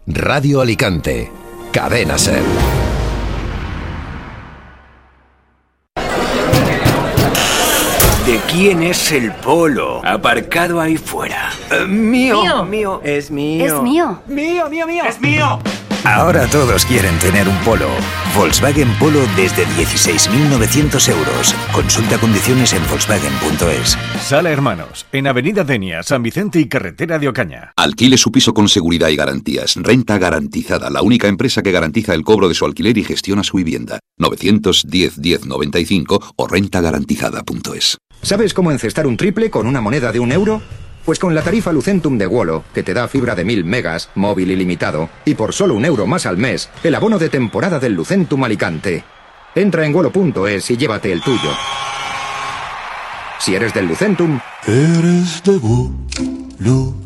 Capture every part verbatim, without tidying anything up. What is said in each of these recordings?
Radio Alicante. Cadena SER. ¿De quién es el polo? Aparcado ahí fuera. Uh, mío. Mío. Mío. Es mío. Es mío. Mío, mío, mío. ¡Es mío! Ahora todos quieren tener un Polo. Volkswagen Polo desde dieciséis mil novecientos euros. Consulta condiciones en volkswagen punto es. Sala Hermanos, en Avenida Denia, San Vicente y Carretera de Ocaña. Alquile su piso con seguridad y garantías. Renta Garantizada, la única empresa que garantiza el cobro de su alquiler y gestiona su vivienda. novecientos diez diez noventa y cinco o renta garantizada punto es. ¿Sabes cómo encestar un triple con una moneda de un euro? Pues con la tarifa Lucentum de Wolo, que te da fibra de mil megas, móvil ilimitado, y por solo un euro más al mes, el abono de temporada del Lucentum Alicante. Entra en wolo punto es y llévate el tuyo. Si eres del Lucentum... Eres de Wolo.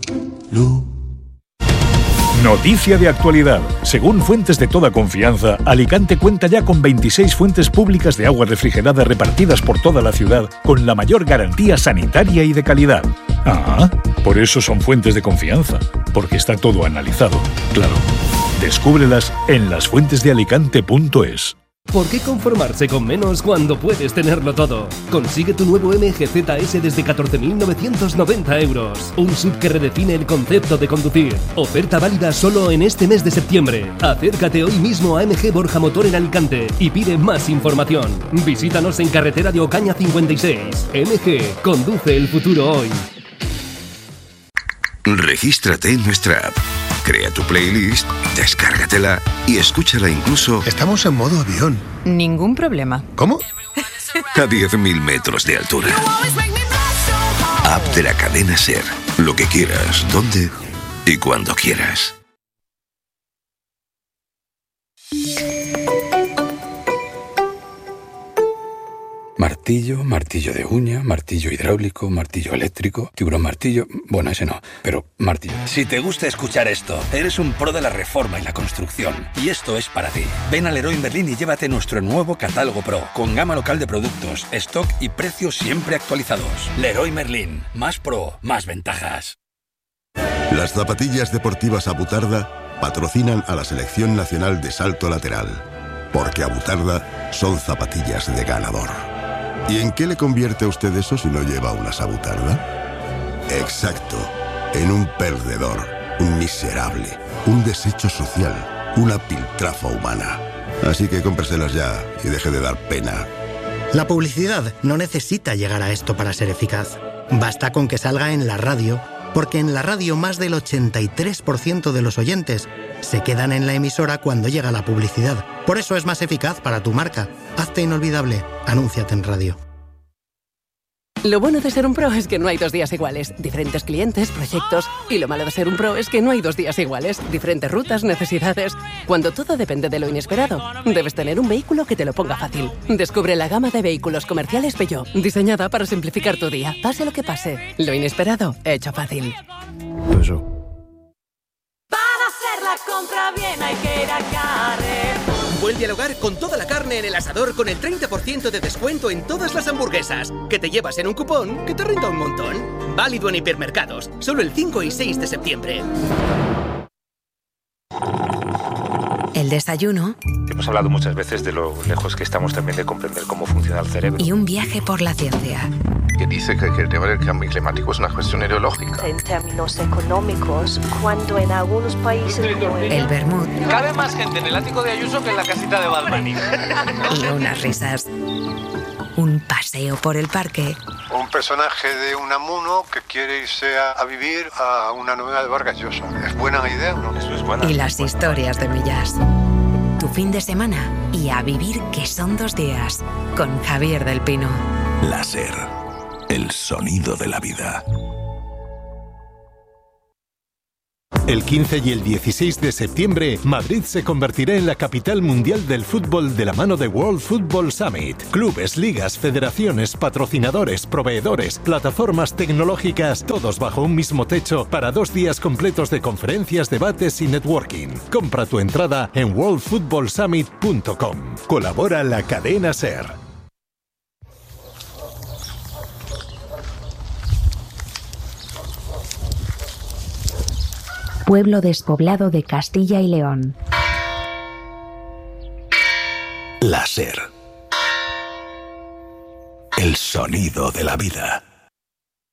Noticia de actualidad. Según fuentes de toda confianza, Alicante cuenta ya con veintiséis fuentes públicas de agua refrigerada repartidas por toda la ciudad con la mayor garantía sanitaria y de calidad. Ah, por eso son fuentes de confianza, porque está todo analizado. Claro. Descúbrelas en las fuentes de alicante punto es. ¿Por qué conformarse con menos cuando puedes tenerlo todo? Consigue tu nuevo M G Z S desde catorce mil novecientos noventa euros. Un S U V que redefine el concepto de conducir. Oferta válida solo en este mes de septiembre. Acércate hoy mismo a M G Borja Motor en Alicante y pide más información. Visítanos en Carretera de Ocaña cincuenta y seis. M G, conduce el futuro hoy. Regístrate en nuestra app. Crea tu playlist, descárgatela y escúchala incluso... Estamos en modo avión. Ningún problema. ¿Cómo? A diez mil metros de altura. App de la cadena SER. Lo que quieras, donde y cuando quieras. Martillo, martillo de uña, martillo hidráulico, martillo eléctrico, tiburón martillo... Bueno, ese no, pero martillo. Si te gusta escuchar esto, eres un pro de la reforma y la construcción. Y esto es para ti. Ven a Leroy Merlin y llévate nuestro nuevo catálogo Pro, con gama local de productos, stock y precios siempre actualizados. Leroy Merlin. Más pro, más ventajas. Las zapatillas deportivas Abutarda patrocinan a la Selección Nacional de Salto Lateral. Porque Abutarda son zapatillas de ganador. ¿Y en qué le convierte a usted eso si no lleva una Abutarda? Exacto, en un perdedor, un miserable, un desecho social, una piltrafa humana. Así que cómpreselas ya y deje de dar pena. La publicidad no necesita llegar a esto para ser eficaz. Basta con que salga en la radio, porque en la radio más del ochenta y tres por ciento de los oyentes se quedan en la emisora cuando llega la publicidad. Por eso es más eficaz para tu marca. Hazte inolvidable. Anúnciate en radio. Lo bueno de ser un pro es que no hay dos días iguales. Diferentes clientes, proyectos. Y lo malo de ser un pro es que no hay dos días iguales. Diferentes rutas, necesidades. Cuando todo depende de lo inesperado, debes tener un vehículo que te lo ponga fácil. Descubre la gama de vehículos comerciales Peugeot, diseñada para simplificar tu día, pase lo que pase. Lo inesperado, hecho fácil. Eso. Para hacer la compra bien hay que ir a Carrer. Vuelve al hogar con toda la carne en el asador con el treinta por ciento de descuento en todas las hamburguesas, que te llevas en un cupón que te renta un montón. Válido en hipermercados, solo el cinco y seis de septiembre. El desayuno. Hemos hablado muchas veces de lo lejos que estamos también de comprender cómo funciona el cerebro. Y un viaje por la ciencia. Que dice que, que el tema del cambio climático es una cuestión ideológica. En términos económicos, cuando en algunos países... El vermut. Cabe más gente en el ático de Ayuso que en la casita de Bad Bunny. Y unas risas. Un paseo por el parque. Un personaje de Unamuno que quiere irse a, a vivir a una novela de Vargas Llosa. ¿Es buena idea o no? Eso es buena. Y las historias de Millás. Tu fin de semana y a vivir que son dos días. Con Javier del Pino. La SER. El sonido de la vida. El quince y el dieciséis de septiembre, Madrid se convertirá en la capital mundial del fútbol de la mano de World Football Summit. Clubes, ligas, federaciones, patrocinadores, proveedores, plataformas tecnológicas, todos bajo un mismo techo para dos días completos de conferencias, debates y networking. Compra tu entrada en world football summit punto com. Colabora la cadena SER. pueblo despoblado de Castilla y León. La SER. El sonido de la vida.